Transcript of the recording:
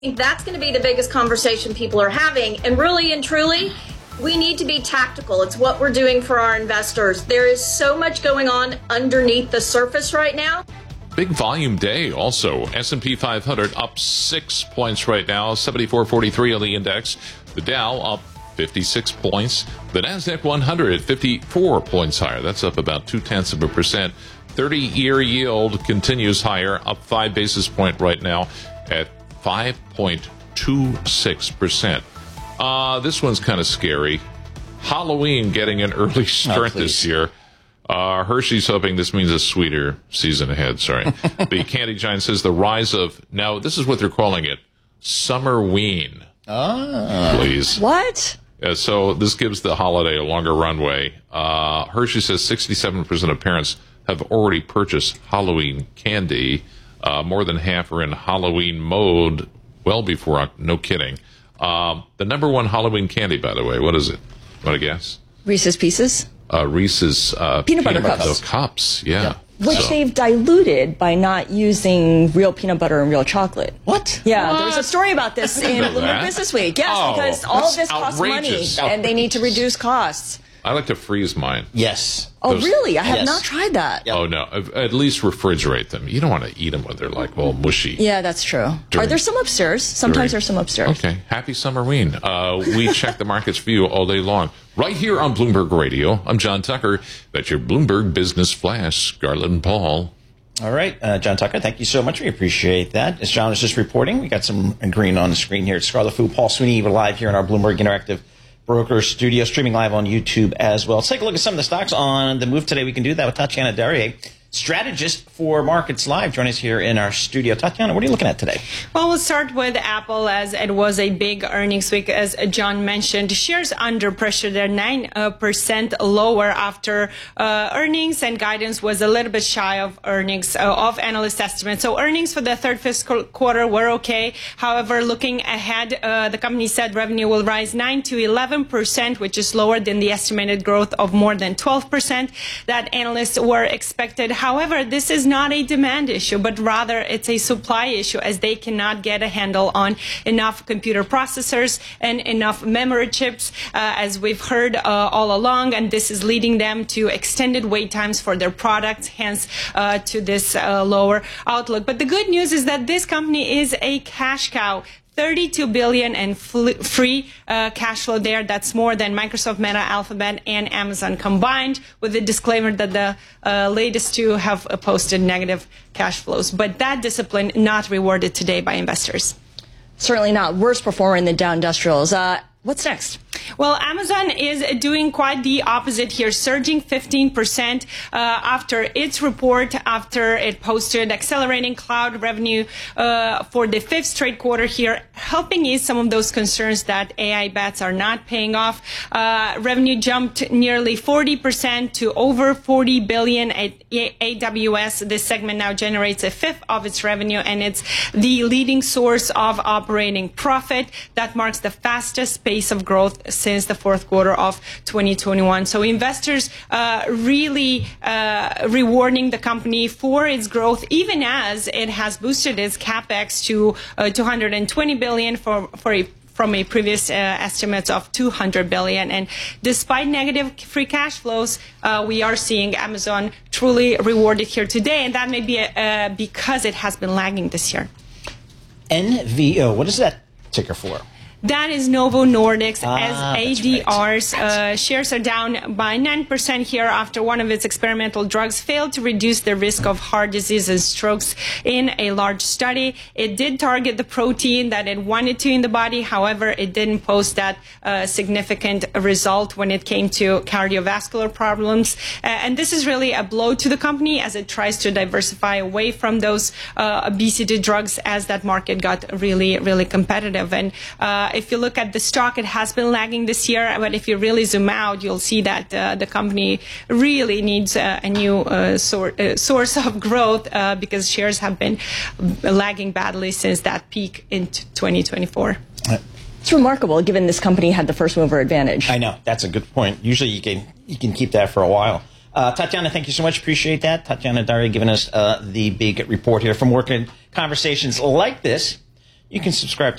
think that's going to be the biggest conversation people are having. And really and truly, we need to be tactical. It's what we're doing for our investors. There is so much going on underneath the surface right now. Big volume day also. S&P 500 up 6 points right now, 74.43 on the index. The Dow up 56 points. The NASDAQ 100 54 points higher. That's up about 0.2%. 30-year yield continues higher, up 5 basis points right now at 5.26%. This one's kind of scary. Halloween getting an early start this year. Hershey's hoping this means a sweeter season ahead. Sorry. The candy giant says the rise of, now this is what they're calling it, Summerween. Please. What? So this gives the holiday a longer runway. Hershey says 67% of parents have already purchased Halloween candy. More than half are in Halloween mode well before, no kidding. The number one Halloween candy, by the way, what is it? Want to guess? Reese's Pieces? Reese's peanut butter cups. Yeah. Which they've diluted by not using real peanut butter and real chocolate. What? Yeah, there was a story about this in Bloomberg Business Week. Yes, because all of this costs money, and they need to reduce costs. I like to freeze mine. Yes. Oh, really? I have not tried that. Yep. Oh, no. At least refrigerate them. You don't want to eat them when they're like all mushy. Yeah, that's true. Are there some upstairs? Sometimes there's some upstairs. Okay. Happy Summerween. We check the markets for you all day long. Right here on Bloomberg Radio. I'm John Tucker. That's your Bloomberg Business Flash. Garland Paul. All right, John Tucker, thank you so much. We appreciate that. As John was just reporting, we got some green on the screen here. It's Scarlet Fu, Paul Sweeney. We're live here in our Bloomberg Interactive Broker Studio, streaming live on YouTube as well. Let's take a look at some of the stocks on the move today. We can do that with Tatiana Darrier, strategist for Markets Live. Join us here in our studio. Tatiana, what are you looking at today? Well, we'll start with Apple, as it was a big earnings week, as John mentioned. Shares under pressure. They're 9% lower after earnings, and guidance was a little bit shy of earnings of analyst estimates. So earnings for the third fiscal quarter were okay. However, looking ahead, the company said revenue will rise 9 to 11%, which is lower than the estimated growth of more than 12% that analysts were expected. However, this is not a demand issue, but rather it's a supply issue, as they cannot get a handle on enough computer processors and enough memory chips, as we've heard all along, and this is leading them to extended wait times for their products, hence to this lower outlook. But the good news is that this company is a cash cow. $32 billion in free cash flow there. That's more than Microsoft, Meta, Alphabet, and Amazon combined, with the disclaimer that the latest two have posted negative cash flows. But that discipline not rewarded today by investors. Certainly not. Worst performer in the Dow Industrials. What's next? Well, Amazon is doing quite the opposite here, surging 15% after its report, after it posted accelerating cloud revenue for the fifth straight quarter here, helping ease some of those concerns that AI bets are not paying off. Revenue jumped nearly 40% to over $40 billion at AWS. This segment now generates a fifth of its revenue, and it's the leading source of operating profit. That marks the fastest pace of growth since the fourth quarter of 2021. So investors really rewarding the company for its growth, even as it has boosted its capex to $220 billion from a previous estimates of $200 billion. And despite negative free cash flows, we are seeing Amazon truly rewarded here today, and that may be because it has been lagging this year. NVO, what is that ticker for? That is Novo Nordisk, as ADR's shares are down by 9% here after one of its experimental drugs failed to reduce the risk of heart disease and strokes in a large study. It did target the protein that it wanted to in the body. However, it didn't post that significant result when it came to cardiovascular problems. And this is really a blow to the company as it tries to diversify away from those obesity drugs, as that market got really, really competitive. And if you look at the stock, it has been lagging this year, but if you really zoom out, you'll see that the company really needs a new source of growth because shares have been lagging badly since that peak in 2024. It's remarkable, given this company had the first mover advantage. I know. That's a good point. Usually you can keep that for a while. Tatiana, thank you so much. Appreciate that. Tatiana Darrier giving us the big report here from Working Conversations like this. You can subscribe